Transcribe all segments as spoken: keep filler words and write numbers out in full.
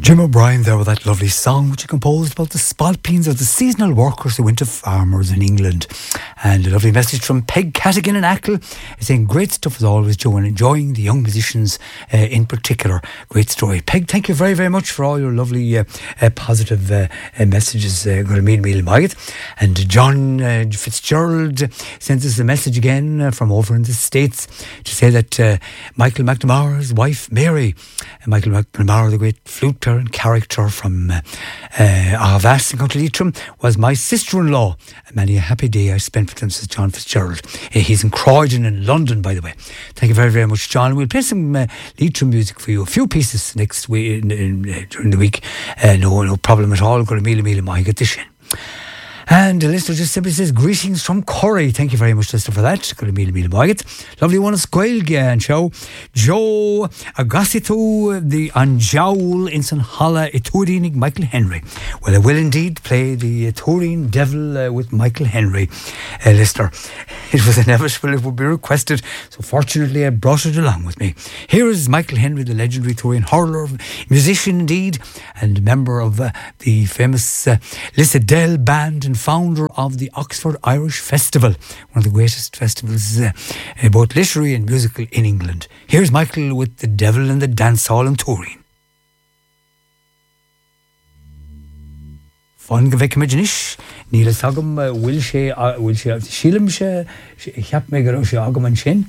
Jim O'Brien there with that lovely song which he composed about the spalpeens or the seasonal workers who went to farmers in England. And a lovely message from Peg Cadigan in Achill saying great stuff as always, Joe, and enjoying the young musicians uh, in particular. Great story. Peg, thank you very very much for all your lovely uh, uh, positive uh, uh, messages. Uh, and John uh, Fitzgerald sent us a message again uh, from over in the States to say that uh, Michael McNamara's wife Mary, uh, Michael McNamara, the great flute player and character from uh, uh, Arvas in County Leitrim, was my sister-in-law. Many a happy day I spent with him, says John Fitzgerald. Uh, he's in Croydon in London, by the way. Thank you very, very much, John. We'll play some uh, Leitrim music for you, a few pieces next week in, in, uh, during the week. Uh, no, no problem at all. Got a meal, a meal, my get this in. And the listener just simply says, greetings from Corrie. Thank you very much, listener, for that. Got a meal, meal, Margaret. Lovely one of Squilga and show. Joe Agasitu, the Anjaul in St. Holla, Turin, Michael Henry. Well, I will indeed play the Turin Devil uh, with Michael Henry, uh, listener. It was inevitable, it would be requested. So fortunately, I brought it along with me. Here is Michael Henry, the legendary Turin hurler, musician indeed, and member of uh, the famous uh, Lissadell band and founder of the Oxford Irish Festival, one of the greatest festivals, uh, uh, both literary and musical, in England. Here's Michael with The Devil in the Dance Hall in Turin. Fun go bheith imaginis, níl sagam bhfuil sé bhfuil sé sílim sé cheap me go sé agam an sin.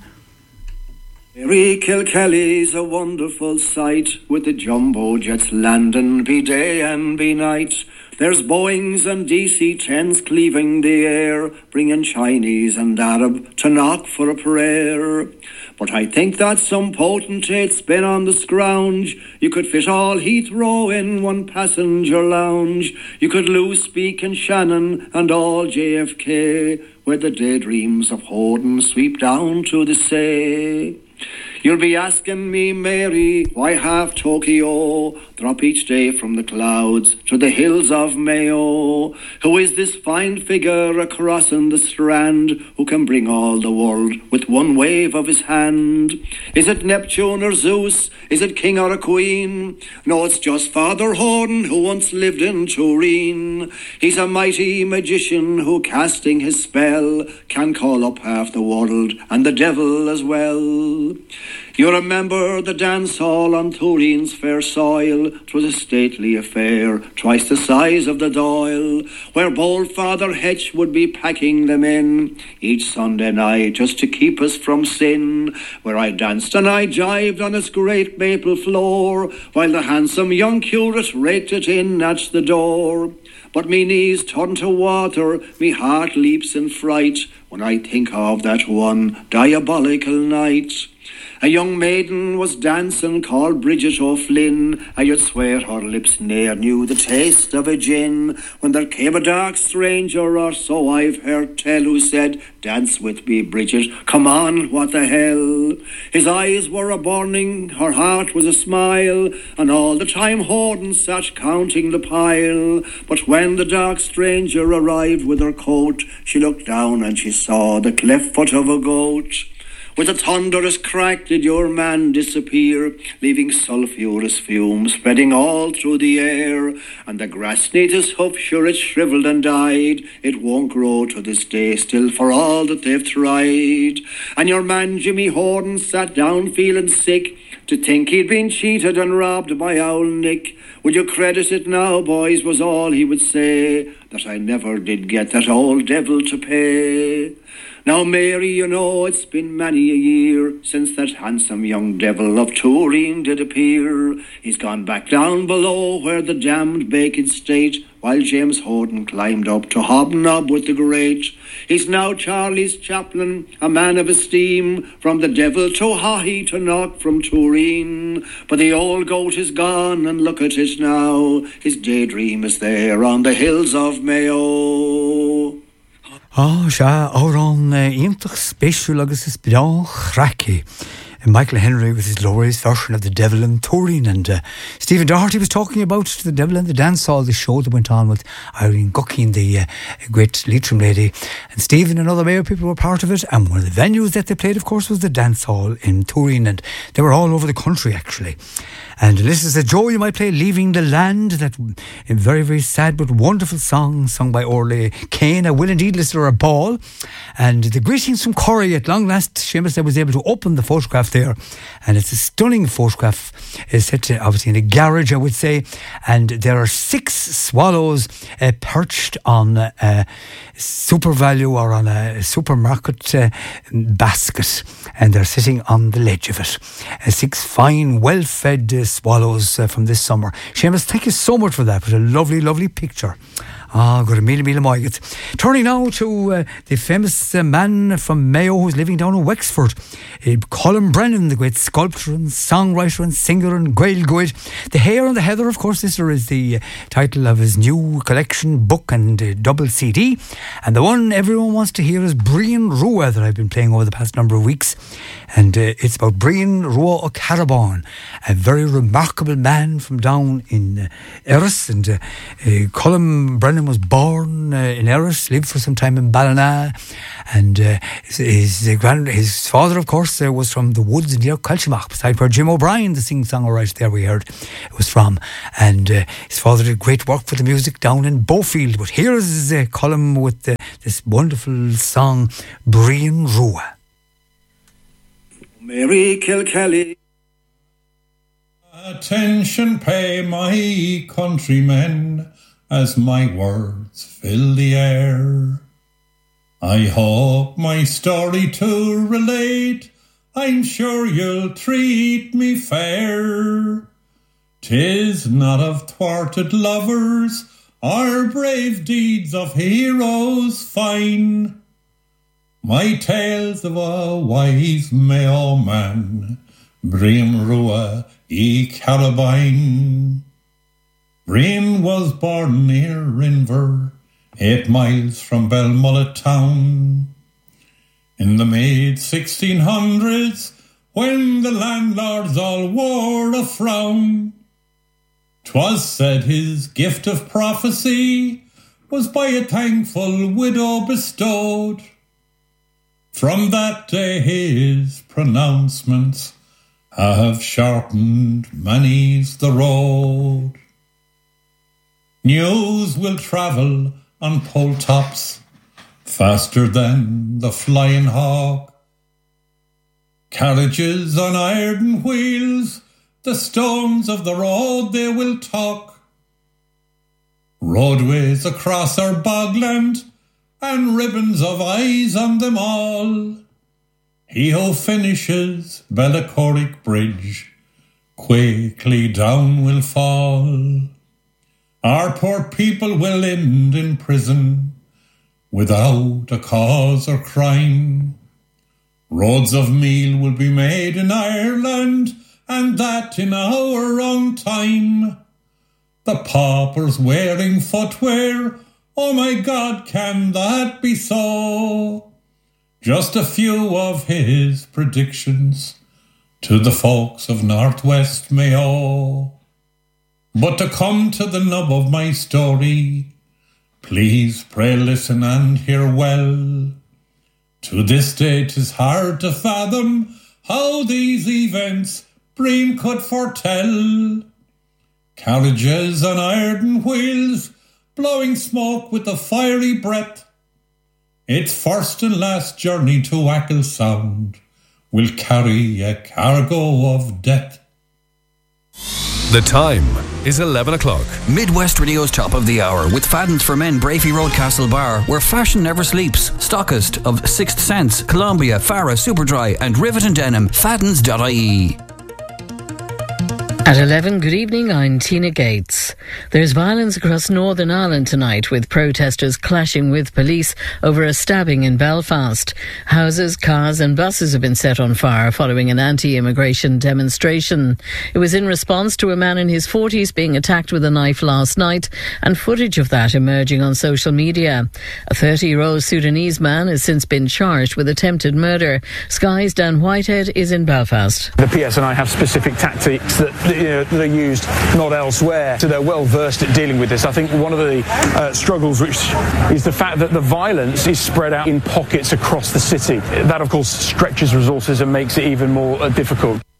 Mary Kilkelly's a wonderful sight, with the jumbo jets landing be day and be night. There's Boeings and D C tens cleaving the air, bringing Chinese and Arab to knock for a prayer. But I think that some potentate's been on the scrounge. You could fit all Heathrow in one passenger lounge. You could lose Speak and Shannon and all J F K, where the daydreams of Holden sweep down to the sea. You'll be asking me, Mary, why half Tokyo drop each day from the clouds to the hills of Mayo? Who is this fine figure a-crossing the strand, who can bring all the world with one wave of his hand? Is it Neptune or Zeus? Is it king or a queen? No, it's just Father Horton, who once lived in Turin. He's a mighty magician who, casting his spell, can call up half the world and the devil as well. You remember the dance hall on Turin's fair soil? 'Twas a stately affair, twice the size of the Doyle, where bold Father Hetch would be packing them in each Sunday night just to keep us from sin. Where I danced and I jived on its great maple floor, while the handsome young curate raked it in at the door. But me knees turn to water, me heart leaps in fright, when I think of that one diabolical night. A young maiden was dancing called Bridget O'Flynn. I'd swear her lips ne'er knew the taste of a gin, when there came a dark stranger, or so I've heard tell, who said, "Dance with me, Bridget, come on, what the hell?" His eyes were a burning, her heart was a smile, and all the time Horton sat counting the pile. But when the dark stranger arrived with her coat, she looked down and she saw the cleft foot of a goat. With a thunderous crack did your man disappear, leaving sulphurous fumes spreading all through the air. And the grass neath his hoof, sure it shriveled and died. It won't grow to this day still, for all that they've tried. And your man Jimmy Horton sat down feeling sick, to think he'd been cheated and robbed by Owl Nick. Would you credit it now, boys, was all he would say, that I never did get that old devil to pay. Now, Mary, you know, it's been many a year since that handsome young devil of Turin did appear. He's gone back down below where the damned Bacon state, while James Horton climbed up to hobnob with the great. He's now Charlie's chaplain, a man of esteem, from the devil to Haughey to Knock from Turin. But the old goat is gone, and look at it now, his daydream is there on the hills of Mayo. Ah, sha, órán íomtach spéisiúil agus is beán chraci. Michael Henry with his glorious version of The Devil in Turin, and uh, Stephen Doherty was talking about The Devil in the Dance Hall, the show that went on with Irene Guckin, the uh, great Leitrim lady, and Stephen and other Mayo people were part of it, and one of the venues that they played, of course, was the Dance Hall in Turin, and they were all over the country actually. And this is a Joe, you might play Leaving the Land, that very, very sad but wonderful song sung by Orley Kane. I will indeed listen to a ball. And the greetings from Corey. At long last, Seamus was able to open the photograph there. And it's a stunning photograph. It's set to, obviously in a garage, I would say. And there are six swallows uh, perched on a super value or on a supermarket uh, basket. And they're sitting on the ledge of it. Uh, six fine, well-fed uh, swallows uh, from this summer. Seamus, thank you so much for that. It was a lovely, lovely picture. Ah, good a mille, mille moigats. Turning now to uh, the famous uh, man from Mayo who's living down in Wexford. Uh, Colin Brennan, the great sculptor and songwriter and singer and Gaelgoid. The Hare and the Heather, of course, this is the uh, title of his new collection, book and uh, double C D. And the one everyone wants to hear is Brian Rua, that I've been playing over the past number of weeks. And uh, it's about Brian Rua O'Carabon, a very remarkable man from down in uh, Erris. And uh, uh, Colin Brennan was born uh, in Erris, lived for some time in Ballina, and uh, his his, uh, grand, his father, of course, uh, was from the woods near Colchimach, beside where Jim O'Brien, the sing-songer right there we heard, was from. And uh, his father did great work for the music down in Beaufield. But here is uh, Colin with uh, this wonderful song, Brian Rua. Mary Kilkelly. Attention pay my countrymen, as my words fill the air. I hope my story to relate, I'm sure you'll treat me fair. 'Tis not of thwarted lovers, or brave deeds of heroes fine. My tales of a wise Mayo man, Brian Rua e Carabine. Brian was born near Rinver, eight miles from Belmullet town. In the mid sixteen hundreds, when the landlords all wore a frown, 'twas said his gift of prophecy was by a thankful widow bestowed. From that day his pronouncements have shortened many's the road. News will travel on pole tops faster than the flying hawk. Carriages on iron wheels, the stones of the road they will talk. Roadways across our bogland, and ribbons of eyes on them all. He who finishes Bellacorrick Bridge quickly down will fall. Our poor people will end in prison without a cause or crime. Roads of meal will be made in Ireland, and that in our own time. The paupers wearing footwear, oh my God, can that be so? Just a few of his predictions to the folks of Northwest Mayo. But to come to the nub of my story, please pray listen and hear well. To this day 'tis hard to fathom how these events Brian could foretell. Carriages on iron wheels, blowing smoke with a fiery breath. Its first and last journey to Achill Sound will carry a cargo of death. The time is eleven o'clock. Midwest Radio's Top of the Hour with Fadden's for Men, Brafey Road, Castle Bar, where fashion never sleeps. Stockist of Sixth Sense, Columbia, Farah, Superdry and Rivet and Denim. Faddens dot I E. At eleven, good evening, I'm Tina Gates. There's violence across Northern Ireland tonight, with protesters clashing with police over a stabbing in Belfast. Houses, cars and buses have been set on fire following an anti-immigration demonstration. It was in response to a man in his forties being attacked with a knife last night, and footage of that emerging on social media. A thirty-year-old Sudanese man has since been charged with attempted murder. Sky's Dan Whitehead is in Belfast. The P S N I have specific tactics that You know, that are used not elsewhere, so they're well versed at dealing with this. I think one of the uh, struggles which is the fact that the violence is spread out in pockets across the city. That of course stretches resources and makes it even more uh, difficult.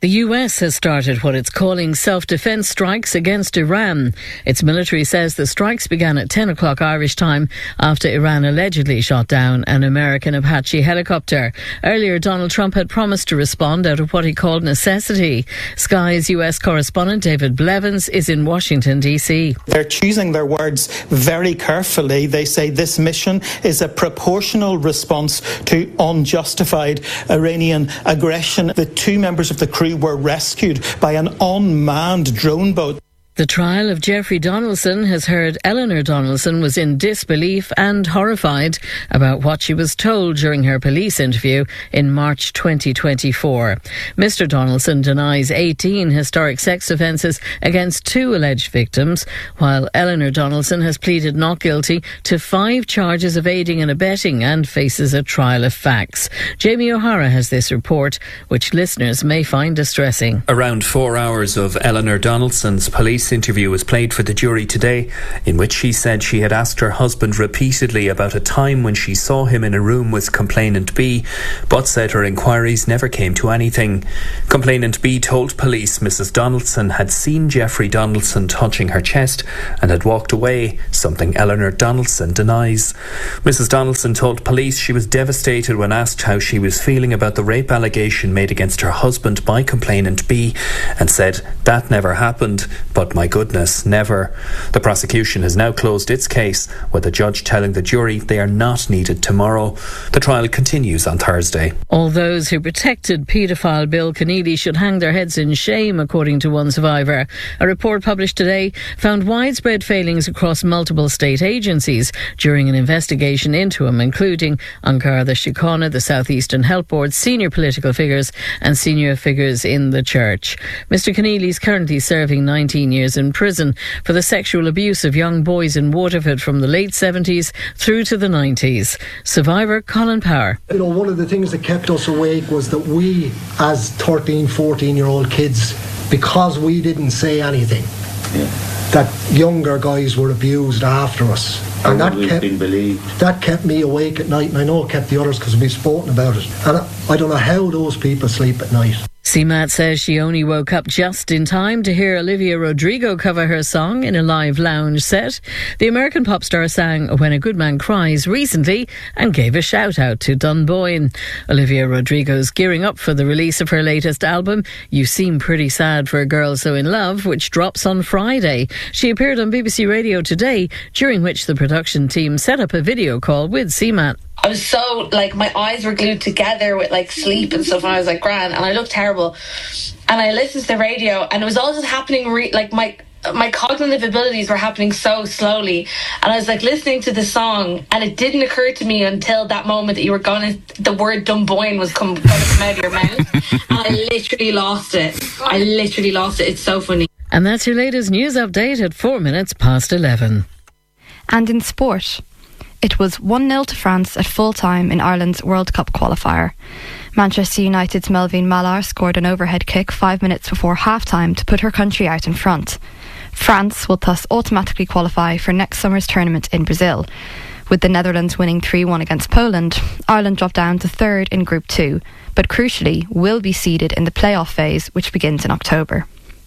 The U S has started what it's calling self-defense strikes against Iran. Its military says the strikes began at ten o'clock Irish time after Iran allegedly shot down an American Apache helicopter. Earlier, Donald Trump had promised to respond out of what he called necessity. Sky's U S correspondent David Blevins is in Washington, D C. They're choosing their words very carefully. They say this mission is a proportional response to unjustified Iranian aggression. The two members of the crew were rescued by an unmanned drone boat. The trial of Jeffrey Donaldson has heard Eleanor Donaldson was in disbelief and horrified about what she was told during her police interview in March twenty twenty-four. Mister Donaldson denies eighteen historic sex offences against two alleged victims, while Eleanor Donaldson has pleaded not guilty to five charges of aiding and abetting and faces a trial of facts. Jamie O'Hara has this report, which listeners may find distressing. Around four hours of Eleanor Donaldson's police interview was played for the jury today, in which she said she had asked her husband repeatedly about a time when she saw him in a room with complainant B, but said her inquiries never came to anything. Complainant B told police Missus Donaldson had seen Jeffrey Donaldson touching her chest and had walked away, something Eleanor Donaldson denies. Missus Donaldson told police she was devastated when asked how she was feeling about the rape allegation made against her husband by complainant B, and said that never happened, but my goodness, never. The prosecution has now closed its case, with the judge telling the jury they are not needed tomorrow. The trial continues on Thursday. All those who protected paedophile Bill Keneally should hang their heads in shame, according to one survivor. A report published today found widespread failings across multiple state agencies during an investigation into him, including An Garda Síochána, the South Eastern Health Board, senior political figures and senior figures in the church. Mister Keneally is currently serving nineteen years in prison for the sexual abuse of young boys in Waterford from the late seventies through to the nineties. Survivor Colin Power. You know, one of the things that kept us awake was that we, as thirteen, fourteen year old kids, because we didn't say anything, yeah. that younger guys were abused after us. And, and that kept, been believed. that kept me awake at night, and I know it kept the others because we've spoken about it. And I, I don't know how those people sleep at night. C M A T says she only woke up just in time to hear Olivia Rodrigo cover her song in a live lounge set. The American pop star sang When a Good Man Cries recently and gave a shout out to Dunboyne. Olivia Rodrigo's gearing up for the release of her latest album, You Seem Pretty Sad for a Girl So in Love, which drops on Friday. She appeared on B B C Radio Today, during which the production team set up a video call with C M A T. I was so, like, my eyes were glued together with, like, sleep and stuff, and I was like, grand, and I looked terrible. And I listened to the radio, and it was all just happening, re- like, my my cognitive abilities were happening so slowly. And I was, like, listening to the song, and it didn't occur to me until that moment that you were going to, the word Dunboyne was come, going to come out of your mouth. And I literally lost it. I literally lost it. It's so funny. And that's your latest news update at four minutes past eleven. And in sport, it was one nil to France at full time in Ireland's World Cup qualifier. Manchester United's Melvin Mallard scored an overhead kick five minutes before half-time to put her country out in front. France will thus automatically qualify for next summer's tournament in Brazil. With the Netherlands winning three one against Poland, Ireland dropped down to third in Group two, but crucially will be seeded in the playoff phase, which begins in October.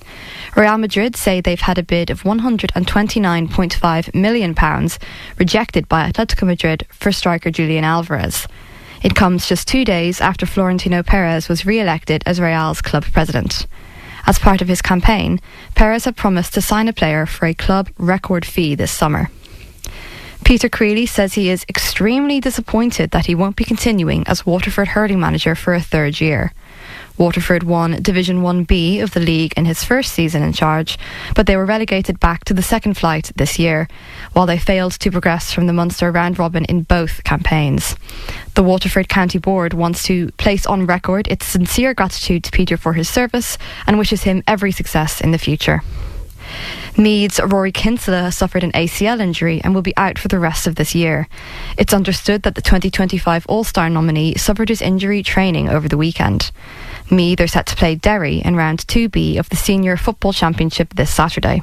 Real Madrid say they've had a bid of one hundred twenty-nine point five million pounds rejected by Atletico Madrid for striker Julian Alvarez. It comes just two days after Florentino Perez was re-elected as Real's club president. As part of his campaign, Perez had promised to sign a player for a club record fee this summer. Peter Creeley says he is extremely disappointed that he won't be continuing as Waterford hurling manager for a third year. Waterford won Division one B of the league in his first season in charge, but they were relegated back to the second flight this year, while they failed to progress from the Munster round robin in both campaigns. The Waterford County Board wants to place on record its sincere gratitude to Peter for his service and wishes him every success in the future. Meath's Rory Kinsella has suffered an A C L injury and will be out for the rest of this year. It's understood that the twenty twenty-five All-Star nominee suffered his injury training over the weekend. Meath are set to play Derry in round two B of the Senior Football Championship this Saturday.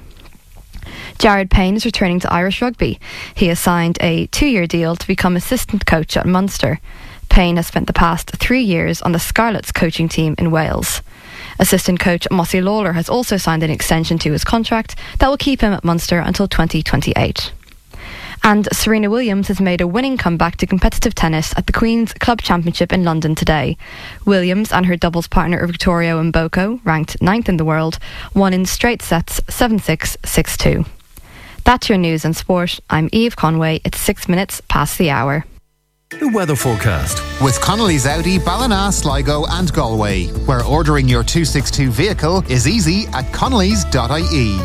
Jared Payne is returning to Irish rugby. He has signed a two-year deal to become assistant coach at Munster. Payne has spent the past three years on the Scarlets coaching team in Wales. Assistant coach Mossy Lawler has also signed an extension to his contract that will keep him at Munster until twenty twenty-eight. And Serena Williams has made a winning comeback to competitive tennis at the Queen's Club Championship in London today. Williams and her doubles partner Victoria Mboko, ranked ninth in the world, won in straight sets seven six, six two. That's your news and sport. I'm Eve Conway. It's six minutes past the hour. The weather forecast with Connolly's Audi, Ballina, Sligo and Galway, where ordering your two sixty-two vehicle is easy at connellys dot I E.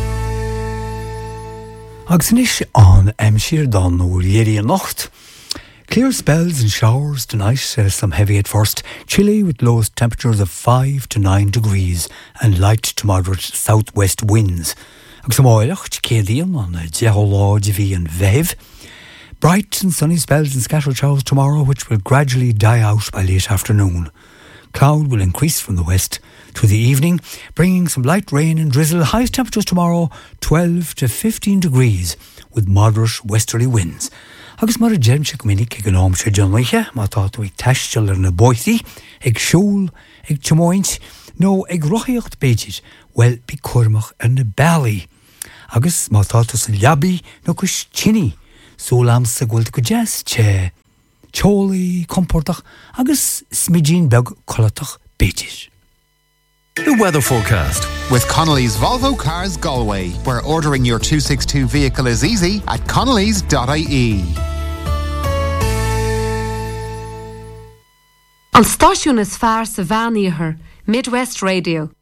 Agsanish on Emshire Don Urieri and Nocht. Clear spells and showers tonight, uh, some heavy at first. Chilly with lowest temperatures of five to nine degrees and light to moderate southwest winds. Agsamoilach, Cadian on a Jeholá, Jivi and Vev. Bright and sunny spells and scattered showers tomorrow, which will gradually die out by late afternoon. Cloud will increase from the west through the evening, bringing some light rain and drizzle. Highest temperatures tomorrow, twelve to fifteen degrees, with moderate westerly winds. Agus mar a germ se gominic ag an am se Johnliche, ma tátu ag taistil ar na boithi, ag siúl, ag timoint, no ag rochiocht beidjid, well bi cormach ar na bally. Agus ma tátu sa liabi no kus chini, solam sa gwalt go jas che, choli comportach, agus smidjin beg kolatach beidjid. The weather forecast with Connolly's Volvo Cars Galway, where ordering your two sixty-two vehicle is easy at connellys dot I E. An stáisiún is fearr sa bhean iarthair, Midwest Radio.